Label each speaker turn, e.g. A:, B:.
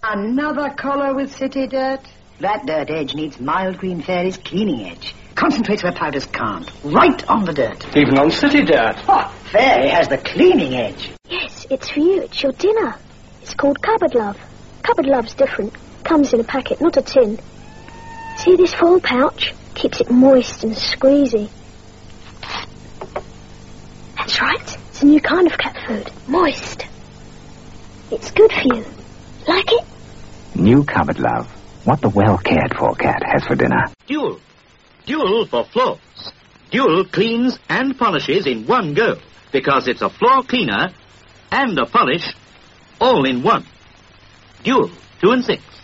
A: Another collar with city dirt? That dirt edge needs Mild Green Fairy's cleaning edge. Concentrates where powders can't. Right on the dirt.
B: Even on city dirt.
A: Oh, Fairy has the cleaning edge.
C: Yes, it's for you. It's your dinner. It's called Cupboard Love. Cupboard Love's different. Comes in a packet, not a tin. See this foil pouch? Keeps it moist and squeezy. That's right. It's a new kind of cat food. Moist. It's good for you. Like it?
D: New Cupboard Love. What the well-cared-for cat has for dinner.
E: Dual. Dual for floors. Dual cleans and polishes in one go, because it's a floor cleaner and a polish all in one. Dual 2 and 6.